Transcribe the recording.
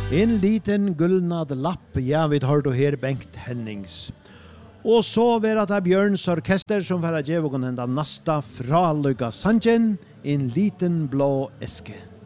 En liten gullnad lapp, ja, vi tar då her Bengt Hennings. Og så var det Bjørns orkester som var å gjøre den næsta fraløyga sangen, en liten blå eske.